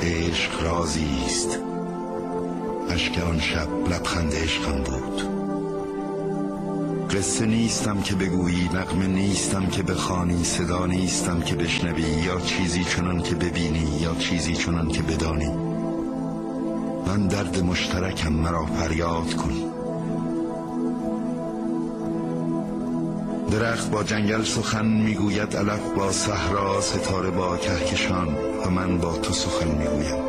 عشق رازی است. اشک آن شب لبخند عشقم بود. قصه نیستم که بگویی، نغمه نیستم که بخوانی، صدا نیستم که بشنوی، یا چیزی چنان که ببینی یا چیزی چنان که بدانی. من درد مشترکم، مرا فریاد کن. درخت با جنگل سخن میگوید، علف با صحرا، ستاره با کهکشان، و من با تو سخن میگویم.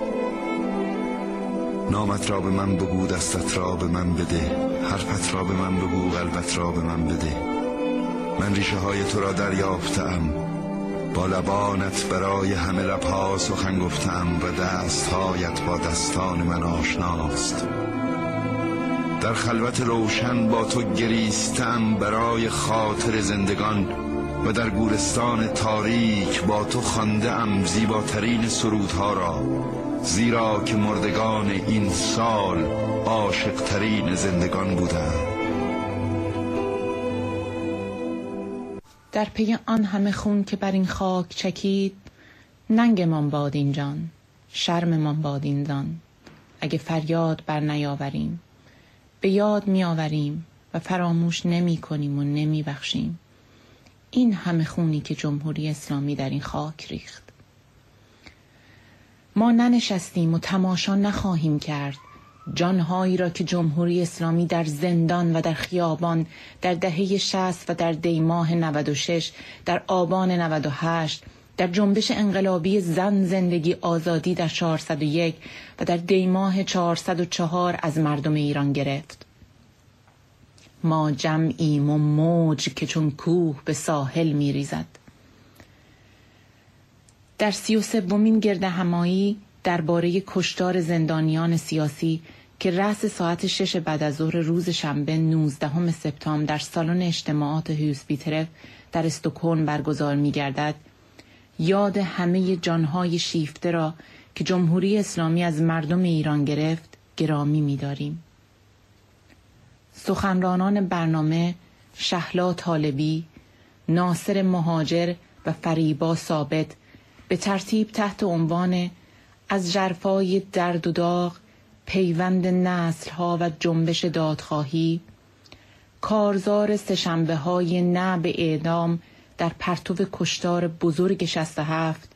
نامت را به من بگو، دستت را به من بده، حرفت را به من بگو، قلبت را به من بده. من ریشه های تو را دریافتم، با لبانت برای همه لبها سخن گفتم، و دستهایت با دستان من آشناست. در خلوت روشن با تو گریستم برای خاطر زندگان، و در گورستان تاریک با تو خوانده‌ام زیباترین سرودها را، زیرا که مردگان این سال عاشق‌ترین زندگان بودند. در پی آن همه خون که بر این خاک چکید، ننگمان باد این جان، شرممان باد این دان. اگه فریاد بر نیاوریم، به یاد می آوریم و فراموش نمی کنیم و نمی بخشیم این همه خونی که جمهوری اسلامی در این خاک ریخت. ما ننشستیم و تماشا نخواهیم کرد جانهایی را که جمهوری اسلامی در زندان و در خیابان در دهه 60 و در دیماه 96، در آبان 98، در جنبش انقلابی زن زندگی آزادی در 401 و در دیماه 404 از مردم ایران گرفت. ما جمعیم و موج که چون کوه به ساحل می ریزد. در 33مین گردهمایی درباره کشتار زندانیان سیاسی که رأس ساعت 6 بعد از ظهر روز شنبه 19 سپتامبر در سالن اجتماعات هوسبیترف در استکهلم برگزار می گردد، یاد همه جانهای شیفته را که جمهوری اسلامی از مردم ایران گرفت گرامی می داریم. سخنرانان برنامه شهلا طالبی، ناصر مهاجر و فریبا ثابت به ترتیب تحت عنوان از ژرفای درد و داغ، پیوند نسل‌ها و جنبش دادخواهی، کارزار سه‌شنبه‌های نه به اعدام در پرتو کشتار بزرگ 67،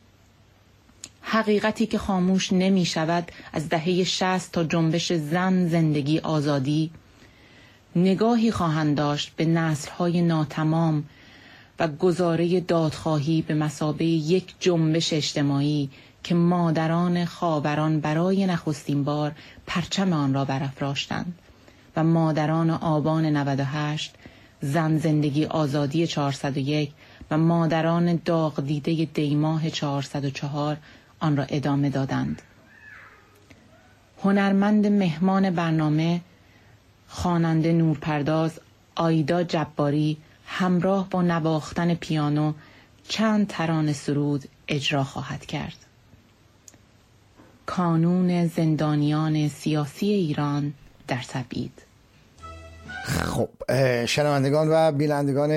حقیقتی که خاموش نمی شود از دهه 60 تا جنبش زن زندگی آزادی، نگاهی خواهند داشت به نسل‌های ناتمام و گزاره دادخواهی به مثابه یک جنبش اجتماعی که مادران خاوران برای نخستین بار پرچم آن را برافراشتند و مادران آبان 98، زن زندگی آزادی 401 و مادران داغ دیده دیماه 404 آن را ادامه دادند. هنرمند مهمان برنامه خواننده نورپرداز آیدا جباری همراه با نواختن پیانو چند ترانه سرود اجرا خواهد کرد. کانون زندانیان سیاسی ایران در تبعید. خب شنوندگان و بینندگان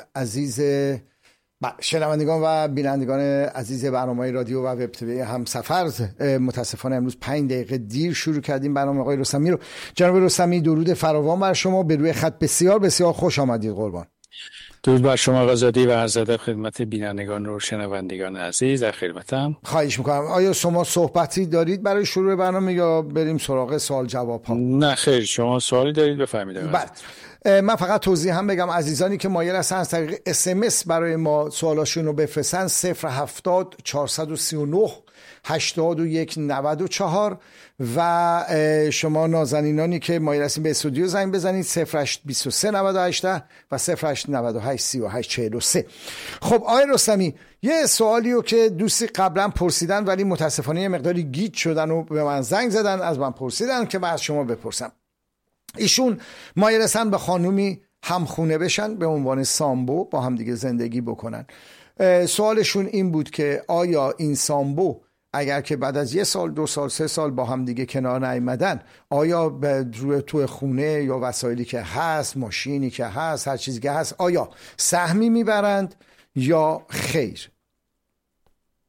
عزیز برنامه رادیو و وب تیوی همسفر، متاسفانه امروز 5 دقیقه دیر شروع کردیم برنامه آقای رستمی رو. جناب رستمی درود فراوان بر شما، به روی خط بسیار بسیار خوش آمدید قربان. درود بر شما آقازاده و عرض ادب خدمت بینندگان و شنوندگان عزیز، در خدمتم. خواهش میکنم. آیا شما صحبتی دارید برای شروع برنامه یا بریم سراغ سوال جواب ها؟ نه خیر، شما سوالی دارید بفرمایید. من فقط توضیح هم بگم عزیزانی که مایل هستن از طریق SMS برای ما سوالاشون رو بفرستن 070 439 81 94 و شما نازنینانی که مایل هستین به استودیو زنگ بزنید 0823 98 و 0898 38 43. خب آقای رستمی، یه سوالی رو که دوستی قبلا پرسیدن ولی متاسفانه یه مقداری گیج شدن و به من زنگ زدن، از من پرسیدن که من از شما بپرسم. ایشون مایل هستن به خانومی همخونه بشن، به عنوان سامبو با هم دیگه زندگی بکنن. سوالشون این بود که آیا این سامبو اگر که بعد از 1 سال 2 سال 3 سال با هم دیگه کنار نیامدن، آیا توی خونه یا وسایلی که هست، ماشینی که هست، هر چیزی که هست، آیا سهمی میبرند یا خیر؟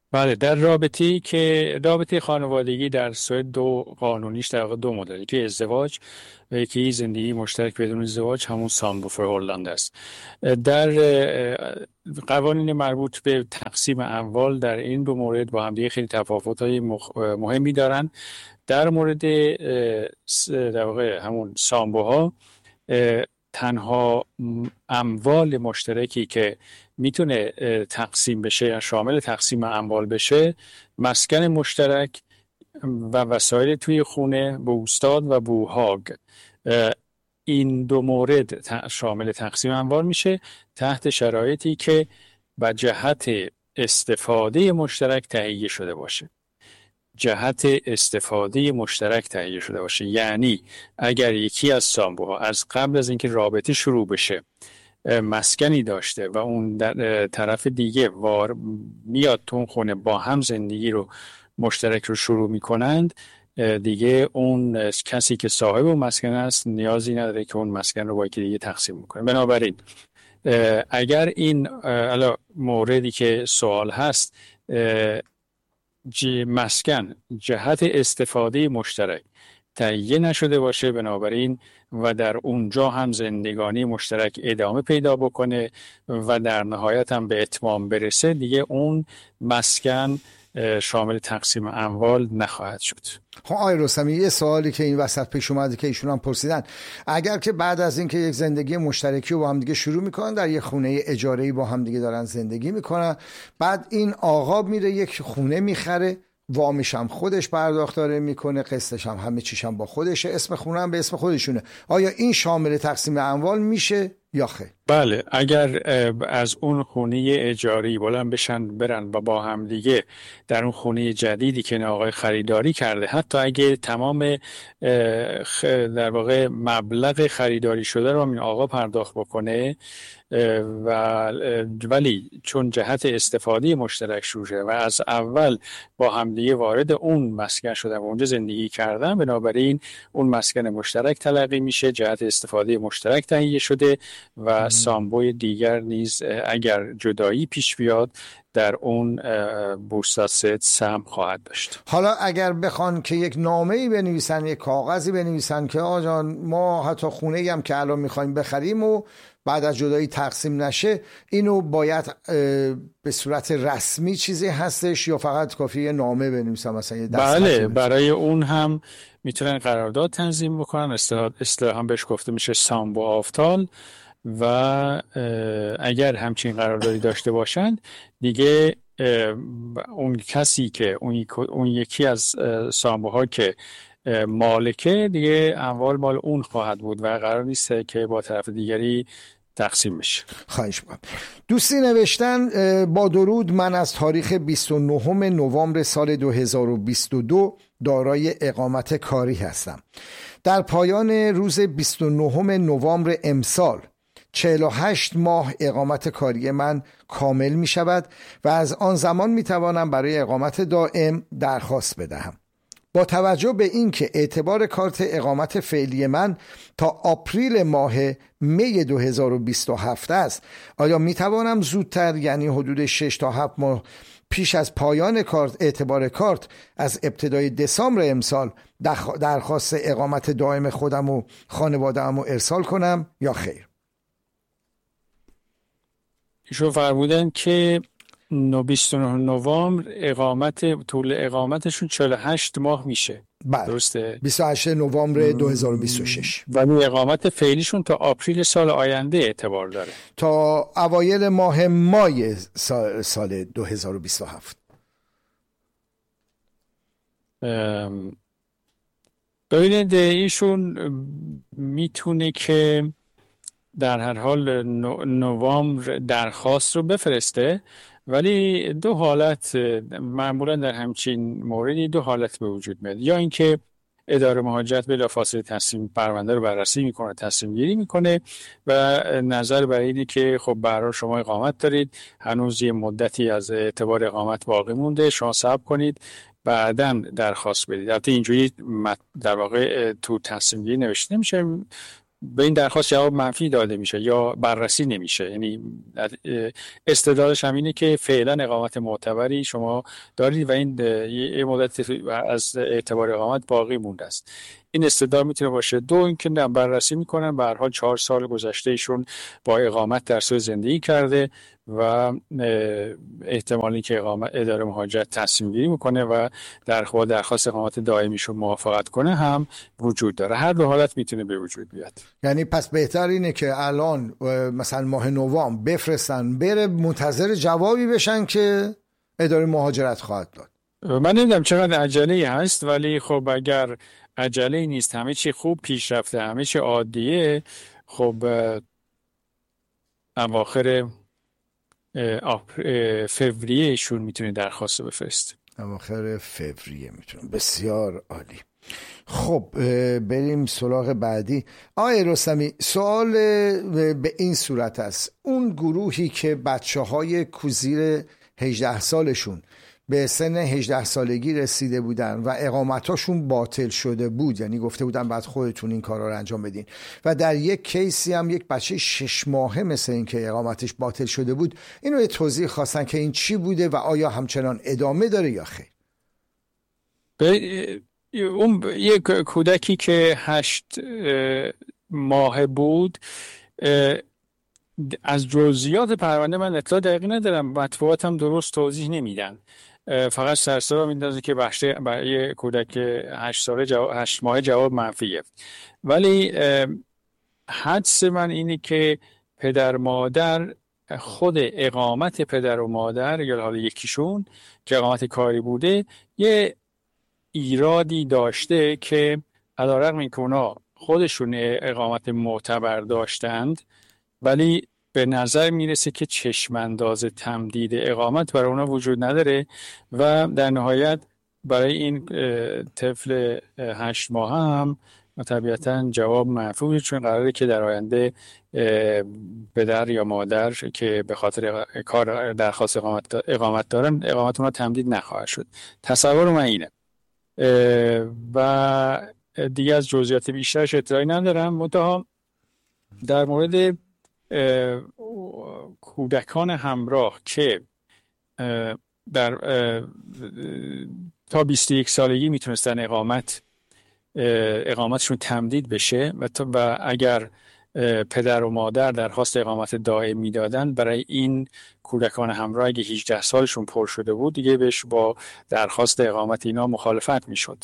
بله، در رابطه خانوادگی در سوئد دو قانونیش در واقع دو مدل، یکی ازدواج و یکی زندگی مشترک بدون ازدواج، همون سامبو هلند است. در قوانین مربوط به تقسیم اموال در این دو مورد با همدیگه خیلی تفاوت‌های مهمی دارن. در مورد در واقع همون سامبوها، تنها اموال مشترکی که میتونه تقسیم بشه یا شامل تقسیم اموال بشه، مسکن مشترک و وسایل توی خونه، بوستاد و بوهاگ. این دو مورد شامل تقسیم اموال میشه تحت شرایطی که به جهت استفاده مشترک تهیه شده باشه. یعنی اگر یکی از سامبوها از قبل از اینکه رابطه شروع بشه مسکنی داشته و اون در طرف دیگه میاد تو اون خونه با هم زندگی رو مشترک رو شروع میکنند، دیگه اون کسی که صاحب اون مسکن است نیازی نداره که اون مسکن رو با یکی دیگه تقسیم کنه. بنابراین اگر این موردی که سوال هست، مسکن جهت استفاده مشترک تهیه نشده باشه، بنابراین و در اونجا هم زندگانی مشترک ادامه پیدا بکنه و در نهایت هم به اتمام برسه، دیگه اون مسکن شامل تقسیم اموال نخواهد شد. آقای رستمی، یه سوالی که این وسط پیش اومده که ایشون هم پرسیدن، اگر که بعد از اینکه یک زندگی مشترکی رو با هم دیگه شروع میکنن، در یک خونه اجاره‌ای با هم دیگه دارن زندگی میکنن، بعد این آقا میره یک خونه میخره، وامش هم خودش پرداخت داره میکنه، قسطش هم همه چیش هم با خودشه، اسم خونه هم به اسم خودشونه، آیا این شامل تقسیم اموال میشه یا خیر؟ بله، اگر از اون خونه اجاری بلند بشن برن و با هم دیگه در اون خونه جدیدی که آقای خریداری کرده، حتی اگه تمام در واقع مبلغ خریداری شده رو این آقا پرداخت بکنه ولی چون جهت استفاده مشترک شده و از اول با همدیگه وارد اون مسکن شدن و اونجا زندگی کردن، بنابراین اون مسکن مشترک تلقی میشه، جهت استفاده مشترک تهیه شده و سامبوی دیگر نیز اگر جدایی پیش بیاد در اون بورساست سهم خواهد داشت. حالا اگر بخوان که یک نامه‌ای بنویسن، یک کاغذی بنویسن که آقا جان ما حتی خونه‌ای هم که الان می‌خوایم بخریم و بعد از جدایی تقسیم نشه، اینو باید به صورت رسمی چیزی هستش یا فقط کافیه نامه بنویسن مثلا یه دست؟ بله، برای اون هم میتونن قرارداد تنظیم بکنن، اصطلاحاً بهش گفته میشه سامبو آفتال، و اگر همچین قراردادی داشته باشند دیگه اون کسی که اون یکی از سامبوها که مالکه دیگه اموال مال اون خواهد بود و قرار نیست که با طرف دیگری تقسیم بشه. خواهش می‌کنم. دوستی نوشتن با درود، من از تاریخ 29 نوامبر سال 2022 دارای اقامت کاری هستم. در پایان روز 29 نوامبر امسال 48 ماه اقامت کاری من کامل می شود و از آن زمان می توانم برای اقامت دائم درخواست بدهم. با توجه به اینکه اعتبار کارت اقامت فعلی من تا آپریل ماه می 2027 است، آیا می توانم زودتر، یعنی حدود 6 تا 7 ماه پیش از پایان اعتبار کارت از ابتدای دسامبر امسال درخواست اقامت دائم خودم و خانواده‌ام رو ارسال کنم یا خیر؟ ایشون فرمودن که 29 نوامبر طول اقامتشون 48 ماه میشه. بله، درسته؟ 28 نوامبر 2026. ولی اقامت فعلیشون تا آپریل سال آینده اعتبار داره، تا اوایل ماه مای سال 2027. ببینید، ایشون میتونه که در هر حال نوامبر درخواست رو بفرسته، ولی دو حالت معمولا در همچین موردی دو حالت به وجود میاد. یا اینکه اداره مهاجرت بلافاصله پرونده رو بررسی میکنه، تصمیم گیری میکنه و نظر بر اینه که خب برای شما اقامت دارید، هنوز یه مدتی از اعتبار اقامت باقی مونده، شما صبر کنید بعداً درخواست بدید. البته اینجوری در واقع تو تصمیم گیری نوشته نمیشه، به این درخواست جواب منفی داده میشه یا بررسی نمیشه. یعنی استدلالش هم اینه که فعلا اقامت معتبری شما دارید و این یه مدت از اعتبار اقامت باقی مونده است. این استدلال میتونه باشه. دو، اینکه بررسی میکنن به هر حال 4 سال گذشته ایشون با اقامت در سوئد زندگی کرده و احتمالی که اداره مهاجرت تصمیم گیری میکنه و درخواست اقامت دائمیشون موافقت کنه هم وجود داره. هر دو حالت میتونه به وجود بیاد. یعنی پس بهتر اینه که الان مثلا ماه نوامبر بفرستن بره منتظر جوابی بشن که اداره مهاجرت خواهد داد. من نمیدونم چقدر عجله هست، ولی خب اگر عجله نیست، همه چی خوب پیش رفته، همه چی عادیه، خب اواخر فوریه ایشون میتونه درخواست بفرسته. اواخر فوریه میتونه. بسیار عالی. خب بریم سراغ بعدی. آقای رستمی، سوال به این صورت است: اون گروهی که بچه‌های زیر 18 سالشون به سن 18 سالگی رسیده بودن و اقامتاشون باطل شده بود، یعنی گفته بودن بعد خودتون این کارا رو انجام بدین، و در یک کیسی هم یک بچه 6 ماهه مثل این که اقامتش باطل شده بود، اینو یه توضیح خواستن که این چی بوده و آیا همچنان ادامه داره یا خیر؟ اون یک کودکی که 8 ماه بود، از جزئیات پرونده من اطلاع دقیقی ندارم، مطبوعات هم درست توضیح نمیدن، فقط سرسرا میندازه که برای کودک 8 ماه جواب منفیه. ولی حدس من اینه که پدر مادر، خود اقامت پدر و مادر یا حالا یکیشون که اقامت کاری بوده، یه ایرادی داشته که علیرغم اینکه اونا خودشون اقامت معتبر داشتند، ولی به نظر میرسه که چشمانداز تمدید اقامت برای اونا وجود نداره و در نهایت برای این طفل 8 ماه هم طبیعتاً جواب منفی، چون قراره که در آینده پدر یا مادر که به خاطر کار درخواست اقامت دارن، اقامت اونا تمدید نخواهد شد. تصور من اینه و دیگه از جزئیات بیشترش اطلاعی ندارم. منتها در مورد کودکان همراه که در تا 21 سالگی میتونستن اقامتشون تمدید بشه و اگر پدر و مادر درخواست اقامت دائم میدادن، برای این کودکان همراه اگه 18 سالشون پر شده بود دیگه بهش با درخواست اقامت اینا مخالفت میشد.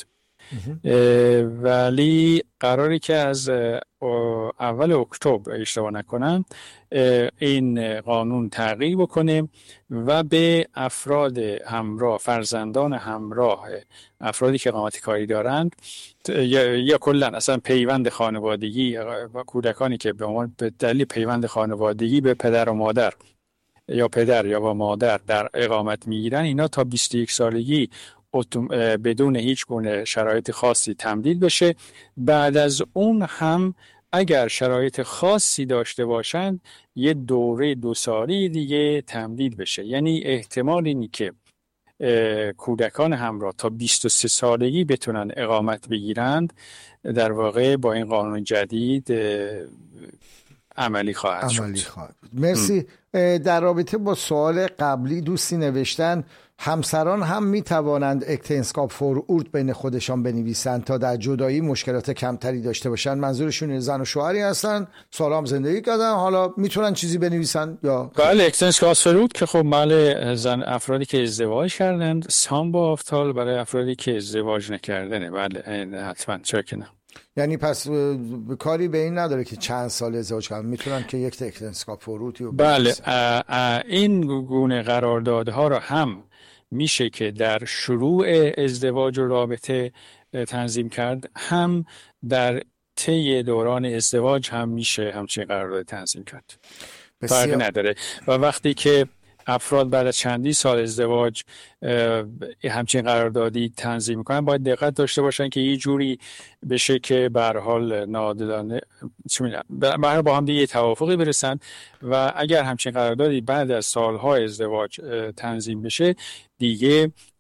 ولی قراری که از اول اکتبر اشتباه نکنم این قانون تغییر بکنه و به افراد همراه، فرزندان همراه افرادی که اقامت کاری دارند یا کلا اصلا پیوند خانوادگی و کودکانی که به دلیل پیوند خانوادگی به پدر و مادر یا پدر یا با مادر در اقامت میگیرن، اینا تا 21 سالگی بدون هیچ گونه شرایط خاصی تمدید بشه. بعد از اون هم اگر شرایط خاصی داشته باشند یه دوره 2 سالی دیگه تمدید بشه. یعنی احتمال اینی که کودکان همراه تا 23 سالگی بتونن اقامت بگیرند در واقع با این قانون جدید عملی خواهد شد. مرسی. در رابطه با سوال قبلی دوستی نوشتن همسران هم می توانند اکتنسکاپ فور اورد بین خودشان بنویسند تا در جدایی مشکلات کمتری داشته باشند. منظورشون زن و شوهری هستن، سالام زندگی کردن، حالا میتونن چیزی بنویسن یا بله. اکتنسکاپ فور اورد که خب مال افرادی که ازدواج کردند، سامبو آفتال برای افرادی که ازدواج نکردنه. بله حتما، چرا که نه. یعنی پس کاری به این نداره که چند سال ازدواج کردن میتونن که یک اکتنسکاپ فور اورد رو بله. این گونه قراردادها رو هم میشه که در شروع ازدواج و رابطه تنظیم کرد، هم در طی دوران ازدواج هم میشه همچین قرارداد تنظیم کرد. فرقی نداره. و وقتی که افراد بعد از چندی سال ازدواج همچین قراردادی تنظیم میکنن، باید دقت داشته باشن که یه جوری بشه که به هر حال ناعادلانه با هم دیگه توافقی برسن و اگر همچین قراردادی بعد از سالهای ازدواج تنظیم بشه دیگه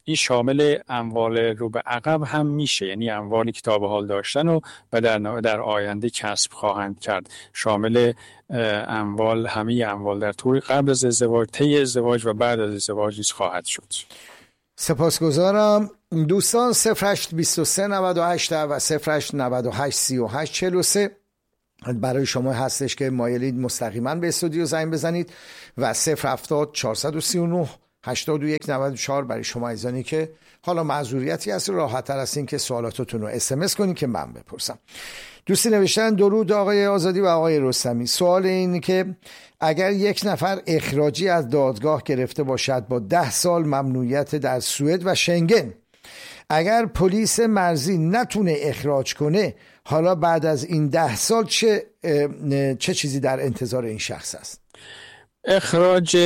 این شامل اموال رو به عقب هم میشه، یعنی اموالی که تا به حال داشتن و در آینده کسب خواهند کرد. شامل اموال، همه اموال در طول قبل از ازدواج، طی ازدواج و بعد از ازدواج نیز خواهد شد. سپاسگزارم دوستان. 0823 98 و 0898 38 43 برای شما هستش که مایلید مستقیما به استودیو زنگ بزنید و 070 439 81 94 برای شما عزیزانی که حالا معذوریتی هست، راحت تر هستین که سوالاتتون رو SMS کنید که من بپرسم. دوستی نوشتن درود آقای آزادی و آقای رستمی. سوال اینه که اگر یک نفر اخراجی از دادگاه گرفته باشد با 10 سال ممنوعیت در سوئد و شنگن، اگر پلیس مرزی نتونه اخراج کنه، حالا بعد از این 10 سال چه چیزی در انتظار این شخص است؟ اخراج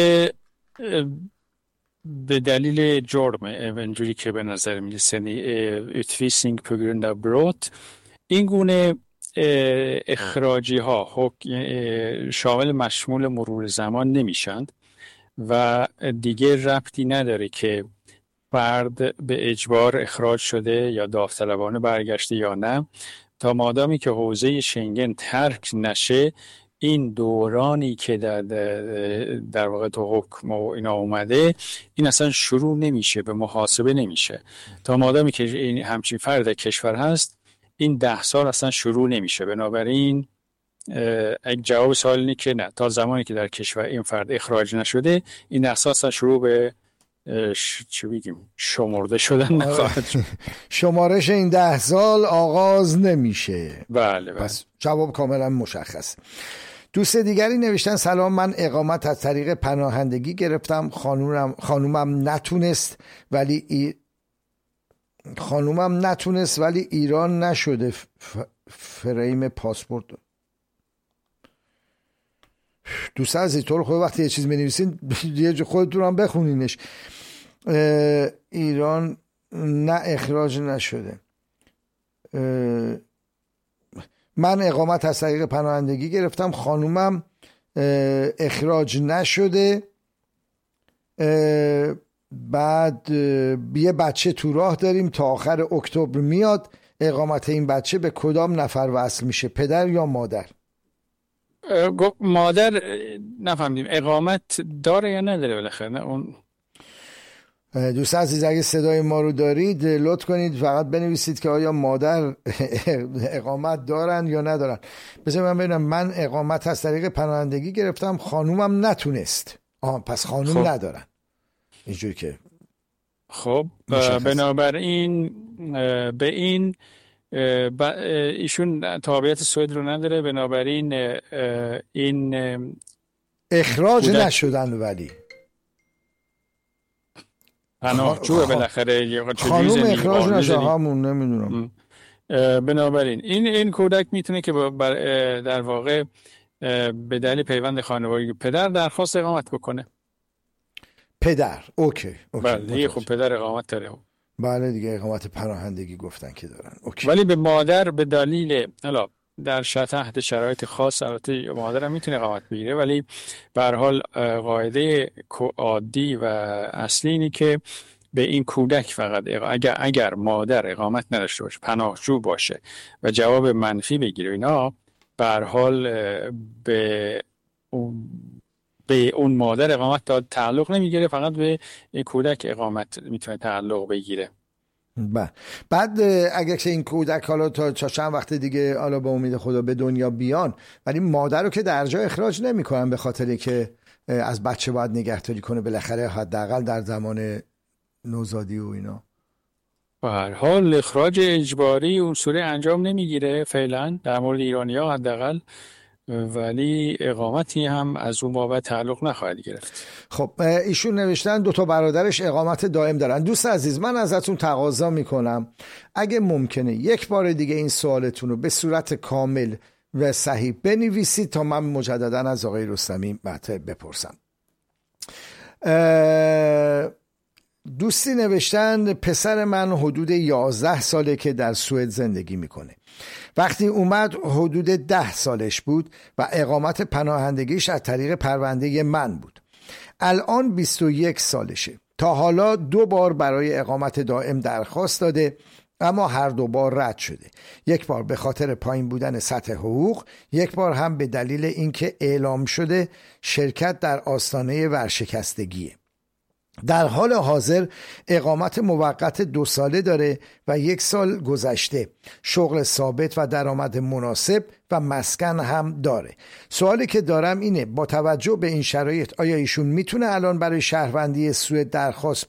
به دلیل جرم، اینجوری که به نظر میرسه، utvisning på grund av brott، این گونه اخراجی ها شامل مشمول مرور زمان نمیشند و دیگه ربطی نداره که فرد به اجبار اخراج شده یا داوطلبانه برگشته یا نه. تا مادامی که حوزه شنگن ترک نشه، این دورانی که در واقع تو حکم و اینا اومده، این اصلا شروع نمیشه، به محاسبه نمیشه. تا مادامی که این همچین فرد در کشور هست، این 10 سال اصلا شروع نمیشه. بنابراین اگه جواب سوال اینه که نه، تا زمانی که در کشور این فرد اخراج نشده، این 10 سال اصلا شروع به چه بگیم شمرده شدن نخواهد. شمارش این 10 سال آغاز نمیشه. بله. پس جواب کاملا مشخص. دوست دیگری نوشتن سلام، من اقامت از طریق پناهندگی گرفتم، خانومم نتونست ولی ایران نشده، فریم پاسپورت. دوست عزیز تو رو خود وقتی یه چیز می‌نویسین یه خودتون هم بخونینش. ایران نه اخراج نشده. من اقامت از طریق پناهندگی گرفتم، خانومم اخراج نشده، بعد یه بچه تو راه داریم تا آخر اکتبر میاد. اقامت این بچه به کدام نفر وصل میشه، پدر یا مادر؟ مادر. نفهمیدیم اقامت داره یا نداره بالاخره؟ نه اون. دوست عزیز اگه صدای ما رو دارید لطف کنید فقط بنویسید که آیا مادر اقامت دارن یا ندارن. بذار من ببینم. من اقامت از طریق پناهندگی گرفتم، خانومم نتونست. پس خانوم ندارن. اینجوری که خب بنابراین به این ایشون تابعیت سوئد رو نداره، بنابراین این اخراج نشدن ولی پناهجوه بالاخره. خانوم اخراج نشده همون نمیدونم. بنابراین این کودک میتونه که در واقع به دلیل پیوند خانوادگی پدر درخواست اقامت بکنه. پدر اوکی. بله خب پدر اقامت داره. بله دیگه اقامت پناهندگی گفتن که دارن. اوکی. ولی به مادر به دلیل در تحت شرایط خاص البته مادر هم میتونه اقامت بگیره، ولی به هر حال قاعده عادی و اصلی اینه که به این کودک فقط اگر مادر اقامت نداشته باشه، پناهجو باشه و جواب منفی بگیره، اینا به هر حال به اون مادر اقامت تعلق نمیگیره، فقط به این کودک اقامت میتونه تعلق بگیره. بعد اگر که این کودک حالا تا چند وقت دیگه حالا به امید خدا به دنیا بیان، ولی مادر رو که در جا اخراج نمی‌کنن به خاطری که از بچه باید نگهداری کنه بالاخره حداقل در زمان نوزادی و اینا. به هر حال اخراج اجباری اصولی انجام نمیگیره فعلا در مورد ایرانی‌ها حداقل، ولی اقامتی هم از اون بابت تعلق نخواهد گرفت. خب ایشون نوشتن 2 برادرش اقامت دائم دارن. دوست عزیز من ازتون تقاضا میکنم اگه ممکنه یک بار دیگه این سوالتون رو به صورت کامل و صحیح بنویسید تا من مجددا از آقای رستمی مطلب بپرسم. دوستی نوشتن پسر من حدود 11 ساله که در سوئد زندگی میکنه. وقتی اومد حدود 10 سالش بود و اقامت پناهندگیش از طریق پرونده من بود. الان 21 سالشه. تا حالا 2 بار برای اقامت دائم درخواست داده، اما هر 2 بار رد شده. 1 بار به خاطر پایین بودن سطح حقوق، 1 بار هم به دلیل اینکه اعلام شده شرکت در آستانه ورشکستگیه. در حال حاضر اقامت موقت 2 ساله داره و 1 سال گذشته، شغل ثابت و درآمد مناسب و مسکن هم داره. سوالی که دارم اینه با توجه به این شرایط آیا ایشون میتونه الان برای شهروندی سوئد درخواست